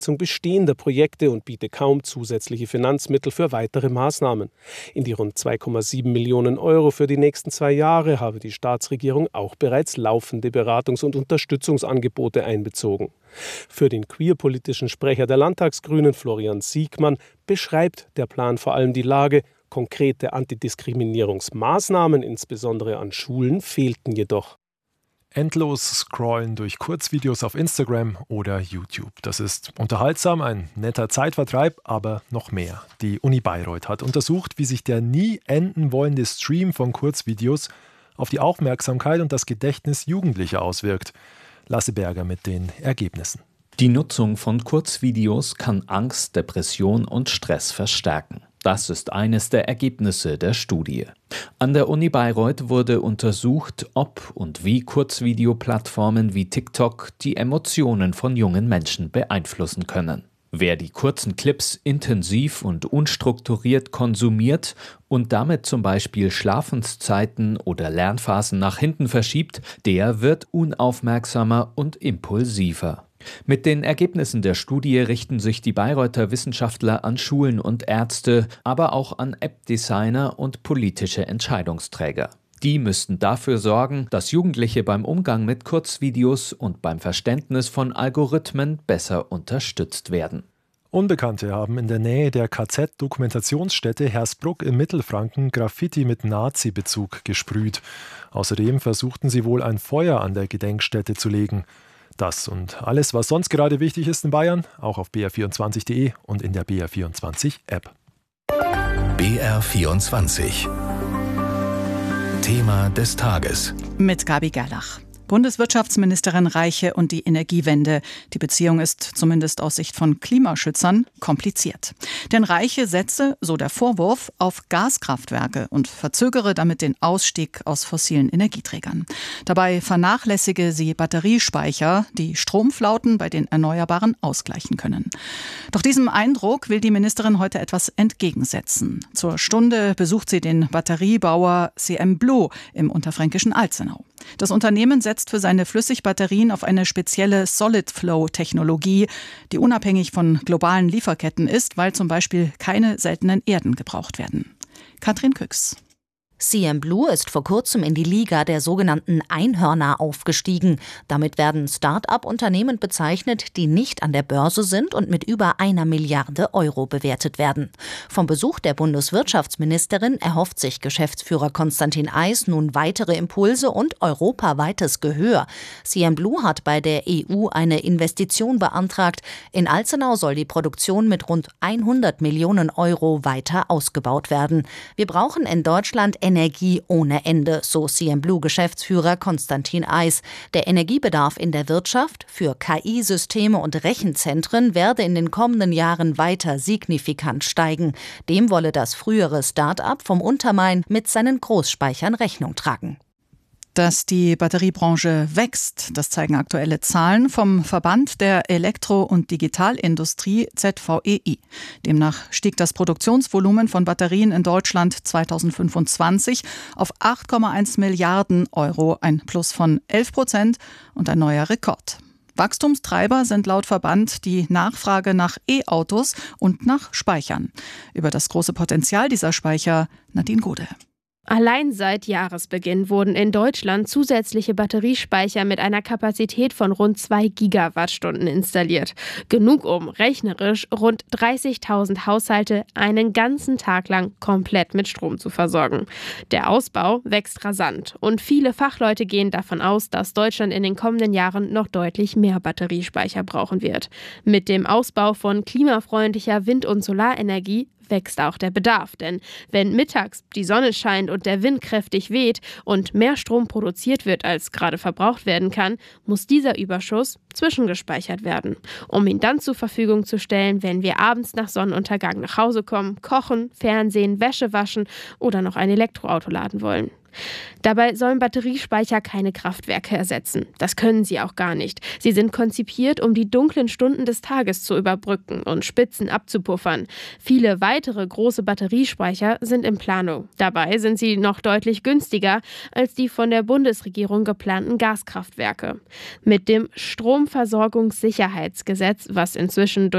bestehender Projekte und biete kaum zusätzliche Finanzmittel für weitere Maßnahmen. In die rund 2,7 Millionen Euro für die nächsten 2 Jahre habe die Staatsregierung auch bereits laufende Beratungs- und Unterstützungsangebote einbezogen. Für den queerpolitischen Sprecher der Landtagsgrünen, Florian Siegmann, beschreibt der Plan vor allem die Lage. Konkrete Antidiskriminierungsmaßnahmen, insbesondere an Schulen, fehlten jedoch. Endlos scrollen durch Kurzvideos auf Instagram oder YouTube. Das ist unterhaltsam, ein netter Zeitvertreib, aber noch mehr. Die Uni Bayreuth hat untersucht, wie sich der nie enden wollende Stream von Kurzvideos auf die Aufmerksamkeit und das Gedächtnis Jugendlicher auswirkt. Lasse Berger mit den Ergebnissen. Die Nutzung von Kurzvideos kann Angst, Depression und Stress verstärken. Das ist eines der Ergebnisse der Studie. An der Uni Bayreuth wurde untersucht, ob und wie Kurzvideoplattformen wie TikTok die Emotionen von jungen Menschen beeinflussen können. Wer die kurzen Clips intensiv und unstrukturiert konsumiert und damit zum Beispiel Schlafenszeiten oder Lernphasen nach hinten verschiebt, der wird unaufmerksamer und impulsiver. Mit den Ergebnissen der Studie richten sich die Bayreuther Wissenschaftler an Schulen und Ärzte, aber auch an App-Designer und politische Entscheidungsträger. Die müssten dafür sorgen, dass Jugendliche beim Umgang mit Kurzvideos und beim Verständnis von Algorithmen besser unterstützt werden. Unbekannte haben in der Nähe der KZ-Dokumentationsstätte Hersbruck im Mittelfranken Graffiti mit Nazi-Bezug gesprüht. Außerdem versuchten sie wohl ein Feuer an der Gedenkstätte zu legen. Das und alles, was sonst gerade wichtig ist in Bayern, auch auf br24.de und in der BR24-App. BR24 Thema des Tages. Mit Gabi Gerlach. Bundeswirtschaftsministerin Reiche und die Energiewende. Die Beziehung ist, zumindest aus Sicht von Klimaschützern, kompliziert. Denn Reiche setze, so der Vorwurf, auf Gaskraftwerke und verzögere damit den Ausstieg aus fossilen Energieträgern. Dabei vernachlässige sie Batteriespeicher, die Stromflauten bei den Erneuerbaren ausgleichen können. Doch diesem Eindruck will die Ministerin heute etwas entgegensetzen. Zur Stunde besucht sie den Batteriebauer CM Blue im unterfränkischen Alzenau. Das Unternehmen setzt für seine Flüssigbatterien auf eine spezielle Solid-Flow-Technologie, die unabhängig von globalen Lieferketten ist, weil zum Beispiel keine seltenen Erden gebraucht werden. Katrin Küchs. CM Blue ist vor kurzem in die Liga der sogenannten Einhörner aufgestiegen. Damit werden Start-up-Unternehmen bezeichnet, die nicht an der Börse sind und mit über 1 Milliarde Euro bewertet werden. Vom Besuch der Bundeswirtschaftsministerin erhofft sich Geschäftsführer Konstantin Eis nun weitere Impulse und europaweites Gehör. CM Blue hat bei der EU eine Investition beantragt. In Alzenau soll die Produktion mit rund 100 Millionen Euro weiter ausgebaut werden. Wir brauchen in Deutschland Energie ohne Ende, so CM Blue-Geschäftsführer Konstantin Eis. Der Energiebedarf in der Wirtschaft für KI-Systeme und Rechenzentren werde in den kommenden Jahren weiter signifikant steigen. Dem wolle das frühere Start-up vom Untermain mit seinen Großspeichern Rechnung tragen. Dass die Batteriebranche wächst, das zeigen aktuelle Zahlen vom Verband der Elektro- und Digitalindustrie ZVEI. Demnach stieg das Produktionsvolumen von Batterien in Deutschland 2025 auf 8,1 Milliarden Euro, ein Plus von 11% und ein neuer Rekord. Wachstumstreiber sind laut Verband die Nachfrage nach E-Autos und nach Speichern. Über das große Potenzial dieser Speicher Nadine Gode. Allein seit Jahresbeginn wurden in Deutschland zusätzliche Batteriespeicher mit einer Kapazität von rund 2 Gigawattstunden installiert. Genug, um rechnerisch rund 30.000 Haushalte einen ganzen Tag lang komplett mit Strom zu versorgen. Der Ausbau wächst rasant und viele Fachleute gehen davon aus, dass Deutschland in den kommenden Jahren noch deutlich mehr Batteriespeicher brauchen wird. Mit dem Ausbau von klimafreundlicher Wind- und Solarenergie wächst auch der Bedarf. Denn wenn mittags die Sonne scheint und der Wind kräftig weht und mehr Strom produziert wird, als gerade verbraucht werden kann, muss dieser Überschuss zwischengespeichert werden, um ihn dann zur Verfügung zu stellen, wenn wir abends nach Sonnenuntergang nach Hause kommen, kochen, Fernsehen, Wäsche waschen oder noch ein Elektroauto laden wollen. Dabei sollen Batteriespeicher keine Kraftwerke ersetzen. Das können sie auch gar nicht. Sie sind konzipiert, um die dunklen Stunden des Tages zu überbrücken und Spitzen abzupuffern. Viele weitere große Batteriespeicher sind in Planung. Dabei sind sie noch deutlich günstiger als die von der Bundesregierung geplanten Gaskraftwerke. Mit dem Stromversorgungssicherheitsgesetz, was inzwischen